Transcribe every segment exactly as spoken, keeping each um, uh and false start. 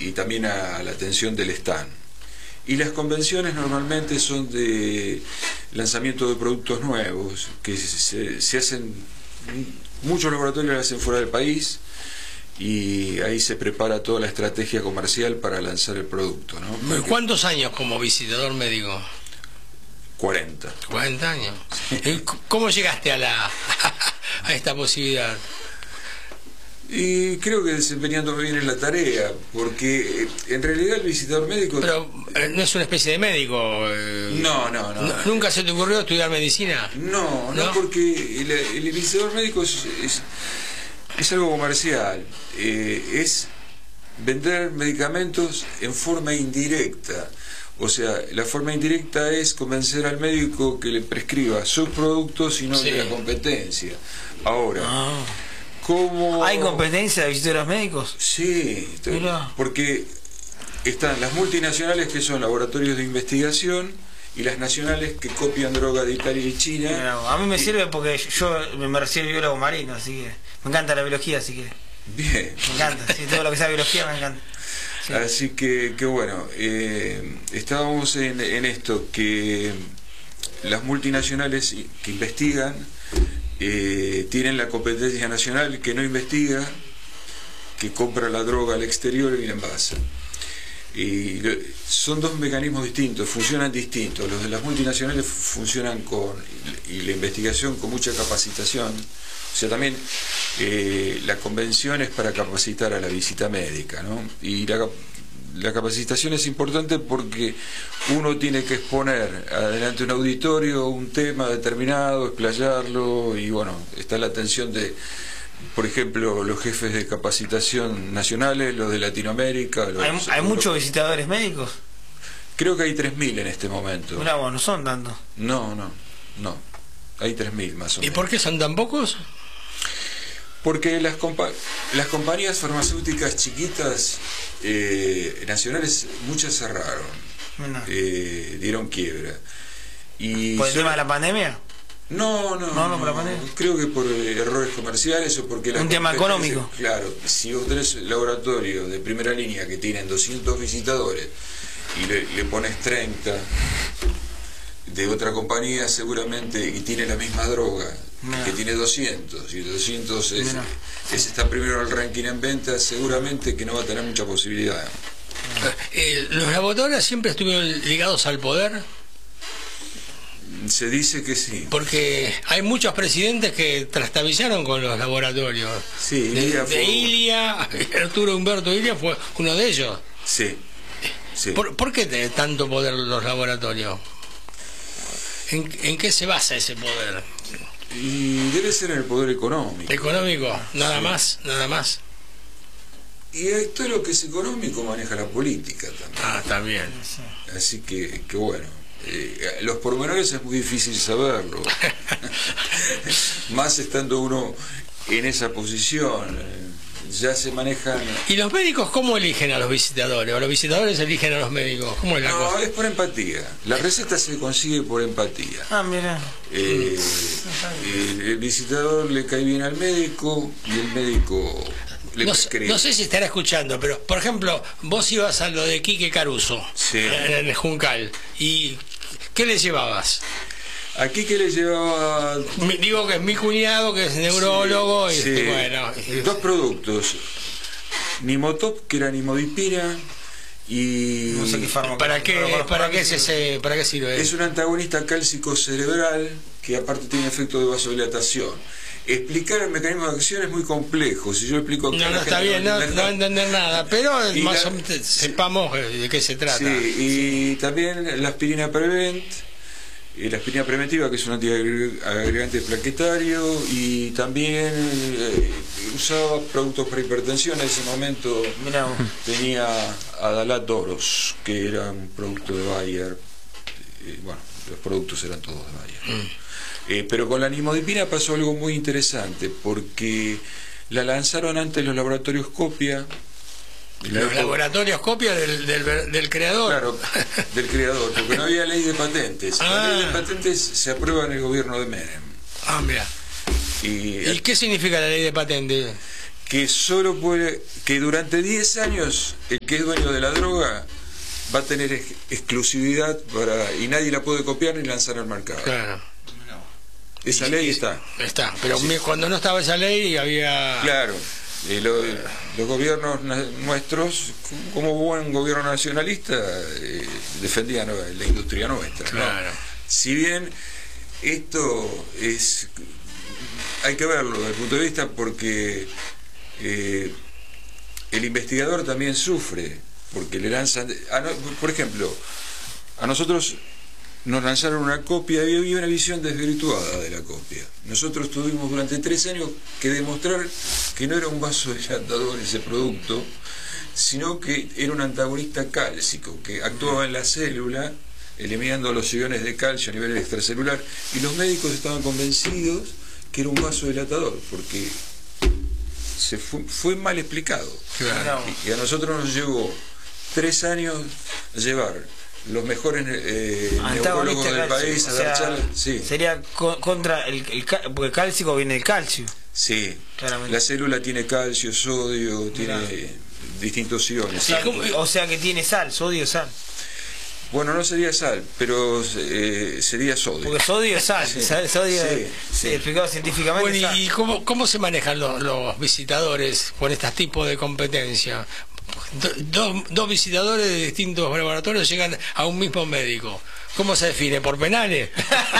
y también a la atención del stand. Y las convenciones normalmente son de lanzamiento de productos nuevos, que se, se hacen, muchos laboratorios lo hacen fuera del país, y ahí se prepara toda la estrategia comercial para lanzar el producto, ¿no? Porque ¿cuántos años como visitador médico? cuarenta. cuarenta años. Sí. ¿Cómo llegaste a la a esta posibilidad? Y creo que desempeñando bien en la tarea, porque en realidad el visitador médico... Pero no es una especie de médico. Eh, no, no, no, no. ¿Nunca se te ocurrió estudiar medicina? No, no, no, porque el, el visitador médico es, es, es algo comercial, eh, es vender medicamentos en forma indirecta. O sea, la forma indirecta es convencer al médico que le prescriba sus productos y no sí. de la competencia. Ahora... Ah. ¿Cómo? ¿Hay competencia de visitadores médicos? Sí, Mira. porque están las multinacionales que son laboratorios de investigación y las nacionales que copian droga de Italia y China. Mira, a mí me y... sirve porque yo me recibo biólogo marino, así que me encanta la biología, así que... Bien. Me encanta, sí, todo lo que sea biología me encanta. Sí. Así que, que bueno, eh, estábamos en, en esto, que las multinacionales que investigan Eh, tienen la competencia nacional que no investiga, que compra la droga al exterior y la envasa. Y son dos mecanismos distintos, funcionan distintos. Los de las multinacionales funcionan con, y la investigación con mucha capacitación. O sea, también eh, la convención es para capacitar a la visita médica, ¿no? Y la La capacitación es importante porque uno tiene que exponer adelante un auditorio un tema determinado, explayarlo, y bueno, está la atención de, por ejemplo, los jefes de capacitación nacionales, los de Latinoamérica. Los, ¿Hay, ¿hay muchos visitadores médicos? Creo que hay tres mil en este momento. Mirá, bueno, no son tantos. No, no, no. Hay tres mil más o menos. ¿Y por qué son tan pocos? Porque las, compa las compañías farmacéuticas chiquitas eh, nacionales, muchas cerraron, no. eh, dieron quiebra. Y ¿Por el son... tema de la pandemia? No, no, no, no, no, por la pandemia. Creo que por errores comerciales o porque... Un tema económico. Claro, si vos tenés laboratorios de primera línea que tienen doscientos visitadores y le, le pones treinta de otra compañía seguramente y tiene la misma droga, Mira. que tiene doscientos, y doscientos es, es está primero en el ranking en ventas, seguramente que no va a tener mucha posibilidad. Eh, ¿Los laboratorios siempre estuvieron ligados al poder? Se dice que sí. Porque hay muchos presidentes que trastabillaron con los laboratorios. Sí, de, Ilia de fue... Ilia, Arturo Humberto Ilia fue uno de ellos. Sí, sí. ¿Por, ¿por qué tiene tanto poder los laboratorios? ¿En, ¿En qué se basa ese poder? Y debe ser en el poder económico. ¿Económico? Nada sí. más, nada más. Y todo lo que es económico maneja la política también. Ah, también. Así que, que bueno, eh, los pormenores es muy difícil saberlo. Más estando uno en esa posición. Eh, ya se manejan... ¿Y los médicos cómo eligen a los visitadores? ¿O los visitadores eligen a los médicos? ¿Cómo es la no, cosa? No, es por empatía. La receta se consigue por empatía. Ah, mira. Eh, el, el visitador le cae bien al médico y el médico le no, prescribe. No sé si estará escuchando, pero por ejemplo, vos ibas a lo de Quique Caruso, sí. en el Juncal, y ¿qué le llevabas? Aquí que le llevaba... Mi, digo que es mi cuñado, que es neurólogo, sí, y, sí. y bueno... Dos productos. Nimotop, que era nimodipina, y... No sé qué fármaco. ¿Para qué, para, para, qué es ese, ¿Para qué sirve? Es un antagonista cálcico cerebral, que aparte tiene efecto de vasodilatación. Explicar el mecanismo de acción es muy complejo. Si yo explico... No, no, está bien, no, no va a entender nada, pero más la, o menos sepamos de qué se trata. Sí, y también la aspirina Prevent, la aspirina preventiva, que es un antiagregante plaquetario, y también eh, usaba productos para hipertensión. En ese momento Mirá. tenía Adalat Doros, que era un producto de Bayer. Eh, bueno, los productos eran todos de Bayer. Mm. Eh, pero con la nimodipina pasó algo muy interesante, porque la lanzaron antes los laboratorios Copia. Los laboratorios Copia del, del, del creador. Claro, del creador, porque no había ley de patentes. Ah. La ley de patentes se aprueba en el gobierno de Menem. Ah, mira. ¿Y, ¿Y qué significa la ley de patentes? que solo puede, que durante diez años el que es dueño de la droga va a tener ex exclusividad para, y nadie la puede copiar ni lanzar al mercado. Claro. Esa Y- ley y- está. Está, pero Sí. mi- cuando no estaba esa ley había... Claro. Eh, lo- los gobiernos na- nuestros, como buen gobierno nacionalista, eh, defendían eh, la industria nuestra, ¿no? Claro. Si bien esto es, hay que verlo desde el punto de vista porque eh, el investigador también sufre, porque le lanzan, a no- por ejemplo, a nosotros nos lanzaron una copia y había una visión desvirtuada de la copia. Nosotros tuvimos durante tres años que demostrar que no era un vasodilatador ese producto, sino que era un antagonista cálcico, que actuaba en la célula, eliminando los iones de calcio a nivel extracelular, y los médicos estaban convencidos que era un vasodilatador, porque se fue, fue mal explicado. Claro. Y a nosotros nos llevó tres años llevar los mejores eh, neurólogos del país a o sea, dar charlas. Sí, sería co contra el, el ca- porque cálcico viene el calcio. sí. Claramente. La célula tiene calcio, sodio, tiene Mirá. distintos iones. O sea, ¿cómo? que, o sea que tiene sal, sodio, sal. Bueno, no sería sal, pero eh, sería sodio. Porque sodio es sal, Sí. sal- sodio Sí, es- sí. explicado científicamente. Bueno, sal. ¿y cómo, cómo se manejan los, los visitadores con este tipo de competencia? Do- dos, dos visitadores de distintos laboratorios llegan a un mismo médico. ¿Cómo se define? ¿Por penales?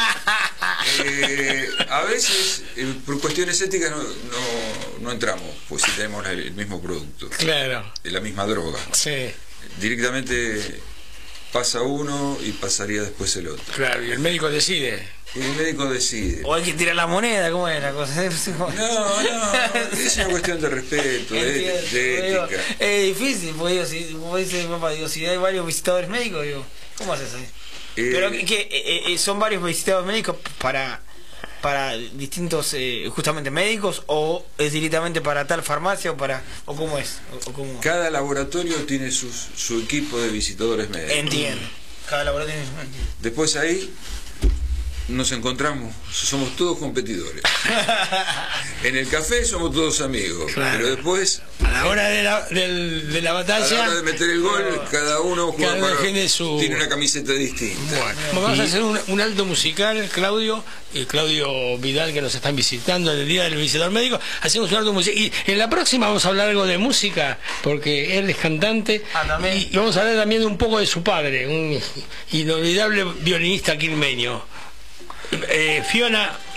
Eh, a veces, eh, por cuestiones éticas, no, no, no entramos, pues si tenemos la- el mismo producto, Claro, la misma droga. sí, Directamente pasa uno y pasaría después el otro. claro, y el médico decide. Y el médico decide. O hay que tirar la moneda, ¿cómo es la cosa? No, no, es una cuestión de respeto, de, Entiendo, de digo, ética. es difícil, porque digo, si, como dice mi papá, digo, si hay varios visitadores médicos, digo, ¿cómo haces ahí? Eh, Pero que, que, eh, eh, son varios visitadores médicos para para distintos eh, justamente médicos, o es directamente para tal farmacia, o para o cómo es o, o cómo... Cada laboratorio tiene sus, su equipo de visitadores médicos. Entiendo, cada laboratorio. Después ahí nos encontramos, somos todos competidores. En el café somos todos amigos, Claro. pero después, A la hora de la, del- de la a la batalla... hora de meter el gol, cada uno juega Cada uno para- tiene su- tiene una camiseta distinta. Bueno, vamos a hacer un, un alto musical, Claudio, y Claudio Vidal, que nos están visitando en el Día del Visitador Médico. Hacemos un alto musical. Y en la próxima vamos a hablar algo de música, porque él es cantante. Ah, también. y, y vamos a hablar también un poco de su padre, un inolvidable violinista quilmeño. Eh, Fiona